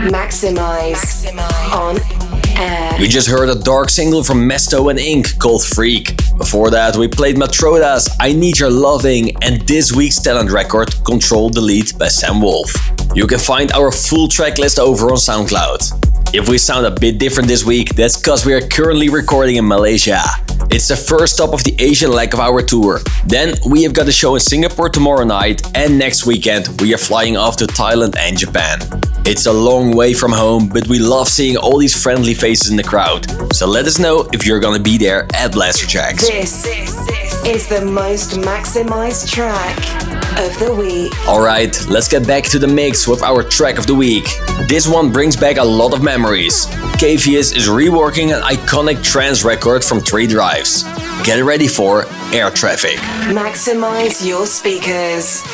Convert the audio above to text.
Maximize on air. We just heard a dark single from Mesto and Ink called Freak. Before that, we played Matroda's I Need Your Loving and this week's talent record Control Delete by Sam Wolf. You can find our full track list over on SoundCloud. If we sound a bit different this week, that's because we are currently recording in Malaysia. It's the first stop of the Asian leg of our tour. Then we have got a show in Singapore tomorrow night, and next weekend we are flying off to Thailand and Japan. It's a long way from home, but we love seeing all these friendly faces in the crowd. So let us know if you're gonna be there at Blasterjaxx. This is the most maximized track of the week. Alright, let's get back to the mix with our track of the week. This one brings back a lot of memories. Cavius is reworking an iconic trance record from 3 Drives. Get ready for Air Traffic. Maximize your speakers.